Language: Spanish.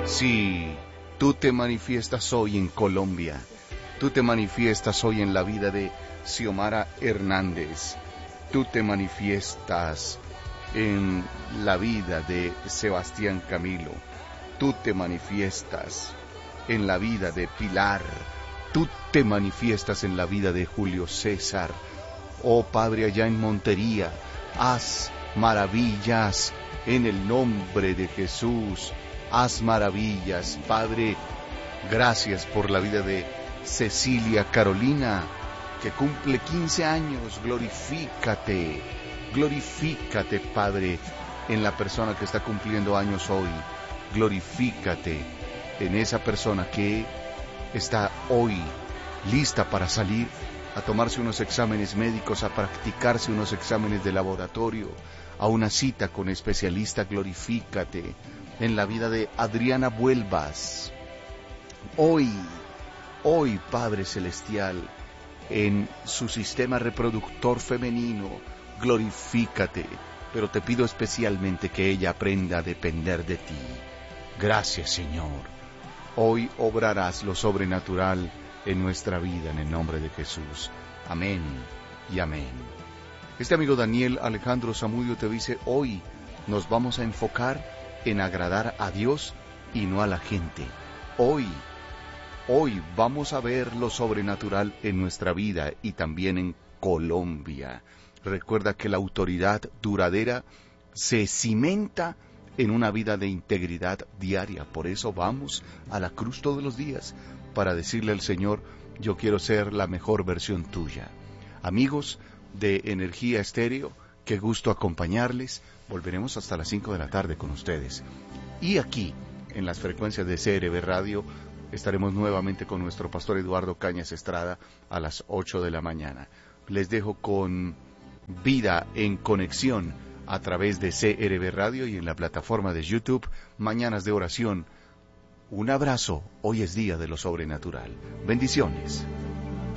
Sí, tú te manifiestas hoy en Colombia. Tú te manifiestas hoy en la vida de Xiomara Hernández. Tú te manifiestas en la vida de Sebastián Camilo. Tú te manifiestas en la vida de Pilar. Tú te manifiestas en la vida de Julio César. Oh Padre, allá en Montería, haz maravillas en el nombre de Jesús. Haz maravillas, Padre. Gracias por la vida de Cecilia Carolina, que cumple 15 años. Glorifícate, glorifícate, Padre, en la persona que está cumpliendo años hoy. Glorifícate en esa persona que está hoy lista para salir a tomarse unos exámenes médicos, a practicarse unos exámenes de laboratorio, a una cita con especialista. Glorifícate en la vida de Adriana Vuelvas. Hoy, Padre Celestial, en su sistema reproductor femenino, glorifícate, pero te pido especialmente que ella aprenda a depender de ti. Gracias, Señor. Hoy obrarás lo sobrenatural en nuestra vida, en el nombre de Jesús. Amén y amén. Este amigo Daniel Alejandro Zamudio te dice: hoy nos vamos a enfocar en agradar a Dios y no a la gente. Hoy vamos a ver lo sobrenatural en nuestra vida y también en Colombia. Recuerda que la autoridad duradera se cimenta en una vida de integridad diaria. Por eso vamos a la cruz todos los días, para decirle al Señor: yo quiero ser la mejor versión tuya. Amigos de Energía Estéreo, qué gusto acompañarles. Volveremos hasta las 5 de la tarde con ustedes. Y aquí, en las frecuencias de CRB Radio, estaremos nuevamente con nuestro pastor Eduardo Cañas Estrada a las 8 de la mañana. Les dejo con Vida en Conexión a través de CRB Radio y en la plataforma de YouTube, Mañanas de Oración. Un abrazo, hoy es día de lo sobrenatural. Bendiciones.